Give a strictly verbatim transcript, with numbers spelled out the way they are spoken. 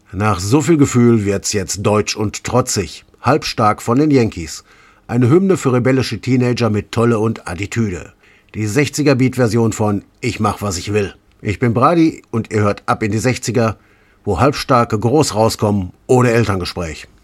Nach so viel Gefühl wird's jetzt deutsch und trotzig. Halbstark von den Yankees. Eine Hymne für rebellische Teenager mit Tolle und Attitüde. Die sechziger-Beat-Version von Ich mach, was ich will. Ich bin Brady und ihr hört Ab in die sechziger, wo Halbstarke groß rauskommen ohne Elterngespräch.